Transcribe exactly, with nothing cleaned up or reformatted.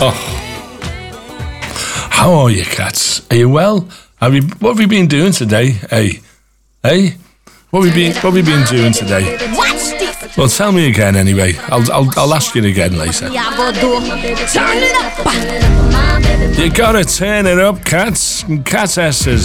Oh. How are you, cats? Are you well? Have you? What have you been doing today? Hey, hey, what have you been? What have you been doing today? Watch this. Well, tell me again anyway. I'll I'll I'll ask you again later. Turn it up. You gotta turn it up, cats. Cat S's.